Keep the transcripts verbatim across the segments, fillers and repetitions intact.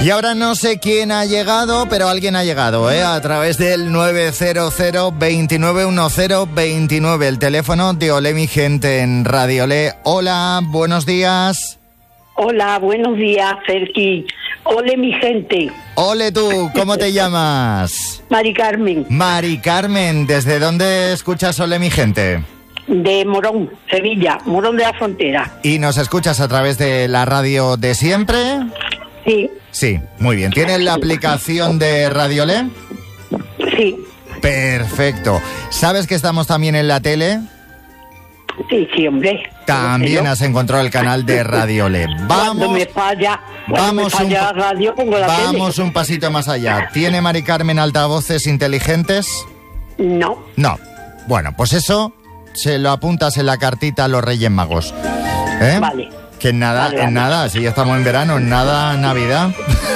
Y ahora no sé quién ha llegado, pero alguien ha llegado, ¿eh? A través del nueve cero cero, veintinueve diez, veintinueve, el teléfono de Olé mi gente en Radio Olé. Hola, buenos días. Hola, buenos días, Sergi. Ole mi gente. Ole tú, ¿cómo te llamas? Mari Carmen. Mari Carmen, ¿desde dónde escuchas Ole mi gente? De Morón, Sevilla, Morón de la Frontera. ¿Y nos escuchas a través de la radio de siempre? Sí. Sí, muy bien. ¿Tienes la aplicación de Radio Olé? Sí. Perfecto. ¿Sabes que estamos también en la tele? Sí, sí, hombre. También has encontrado el canal de Radio Olé. Vamos, cuando me falla, cuando vamos, me falla un, la radio, pongo la vamos tele. un pasito más allá. ¿Tiene Mari Carmen altavoces inteligentes? No. No. Bueno, pues eso se lo apuntas en la cartita a los Reyes Magos. ¿Eh? Vale. Que en nada, vale, en vale. nada, si ya estamos en verano, en nada Navidad.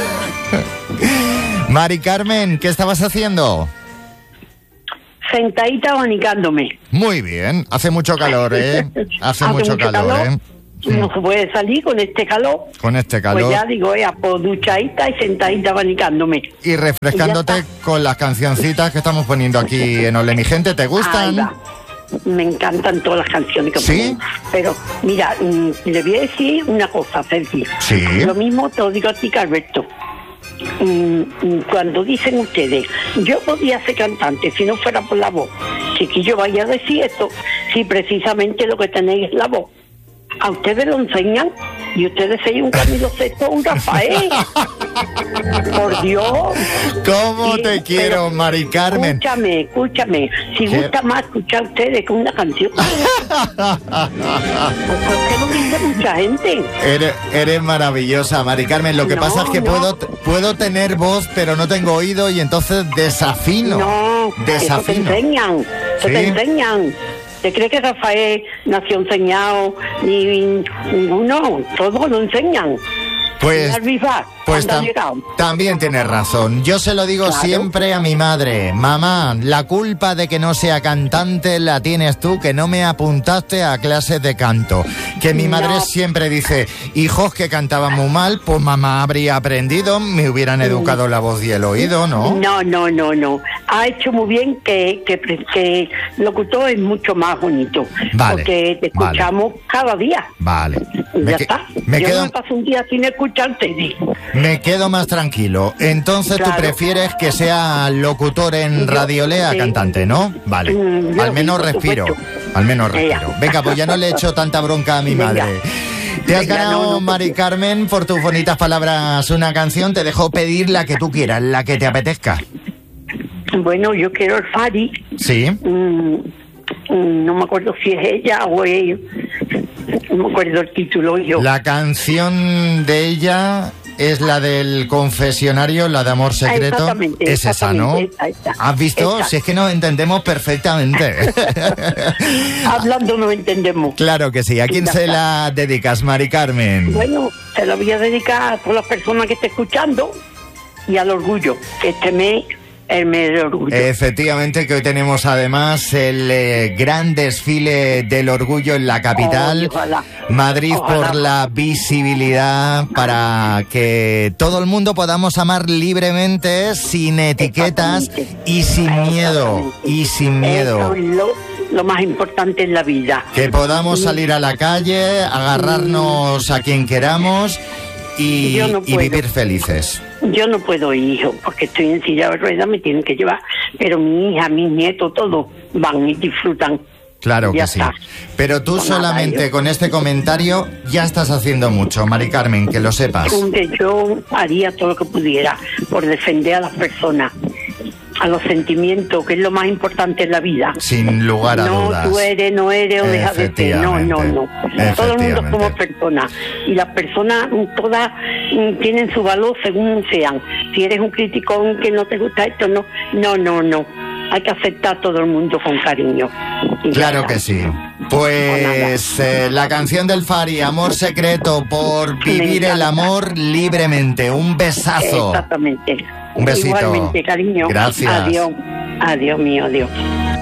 Mari Carmen, ¿qué estabas haciendo? Sentadita abanicándome. Muy bien, hace mucho calor, ¿eh? Hace, Hace mucho, mucho calor, calor. ¿eh? No se puede salir con este calor. Con este calor. Pues ya digo, eh, pues duchadita y sentadita abanicándome. Y refrescándote Y ya está. con las cancioncitas que estamos poniendo aquí en Olé mi gente. ¿Te Ahí gustan? va. Me encantan todas las canciones que ¿Sí? ponen. Pero, mira, mm, le voy a decir una cosa, Sergi. Sí. Lo mismo te lo digo a ti, Alberto. Mm, mm, Cuando dicen ustedes, yo podía ser cantante si no fuera por la voz. Chiquillo, vaya a decir esto, si precisamente lo que tenéis es la voz. A ustedes lo enseñan y ustedes sois un Camilo Sesto, un Rafael. Por Dios. ¿Cómo Sí, te quiero, pero Mari Carmen? Escúchame, escúchame. Si ¿Qué? gusta más escuchar a ustedes que una canción. Pues es lo que dice mucha gente. Eres, eres maravillosa, Mari Carmen. Lo que No, pasa es que no. puedo, puedo tener voz, pero no tengo oído y entonces desafino. No, eso te desafino. enseñan. Eso ¿Sí? te enseñan. ¿Te crees que Rafael nació enseñado? Ni ninguno. Todos lo enseñan. Pues, Al vivar, pues cuando ha tam- llegado. también tienes razón. Yo se lo digo Claro. siempre a mi madre. Mamá, la culpa de que no sea cantante la tienes tú, que no me apuntaste a clases de canto. Que mi madre No. siempre dice, hijos que cantaban muy mal, pues mamá habría aprendido, me hubieran educado la voz y el oído, ¿no? No, no, no, no. Ha hecho muy bien que, que, que locutor es mucho más bonito. Vale, Porque te vale. escuchamos cada día. Vale. Y Me, ya que- está. me Yo quedo, no me paso un día sin escucharte. me quedo más tranquilo. Entonces Claro. tú prefieres que sea locutor en Yo- Radio Olé a sí. cantante, ¿no? Vale. Mm, yo Al sí, menos por respiro. supuesto. Al menos Ella. respiro. Venga, pues ya no le he hecho tanta bronca a mi Venga. madre. Te has Venga, ganado, no, no, Mari Carmen, por tus bonitas palabras una canción. Te dejo pedir la que tú quieras, la que te apetezca. Bueno, yo quiero el Fari. Sí. Mm, mm, no me acuerdo si es ella o él. No me acuerdo el título yo. La canción de ella es la del confesionario, la de Amor Secreto. Exactamente, Es esa, ¿no? exactamente, esa, esa. ¿Has visto? Esa. Si es que nos entendemos perfectamente. Hablando no entendemos. Claro que sí. ¿A quién Ya se está. la dedicas, Mari Carmen? Bueno, te lo voy a dedicar a todas las personas que esté escuchando y al orgullo, que este mes es el mes del orgullo. Efectivamente, que hoy tenemos además el eh, gran desfile del orgullo en la capital, Ay, ojalá. Madrid, Ojalá. por la visibilidad, para que todo el mundo podamos amar libremente, sin etiquetas Exactamente. y sin miedo, Exactamente. y sin miedo. Eso es lo, lo más importante en la vida. Que podamos salir a la calle, agarrarnos a quien queramos y, Yo no y puedo. vivir felices. Yo no puedo ir, hijo, porque estoy en silla de ruedas, me tienen que llevar. Pero mi hija, mis nietos, todos van y disfrutan. Claro Ya que sí. está. Pero tú Pues nada, solamente yo- con este comentario ya estás haciendo mucho, Mari Carmen, que lo sepas. Donde yo haría todo lo que pudiera por defender a las personas, a los sentimientos, que es lo más importante en la vida. Sin lugar a no, dudas. tú eres, no eres o dejas de ser. No, no, no. Todo el mundo somos personas. Y las personas mm, todas mm, tienen su valor según sean. Si eres un criticón que no te gusta esto, no. No, no, no. Hay que aceptar a todo el mundo con cariño. Y ya Claro está. que sí. Pues eh, la canción del Fari, Amor Secreto, por vivir el encanta. amor libremente. Un besazo. Exactamente. Un besito. Igualmente, cariño. Gracias. Adiós. Adiós mío, adiós.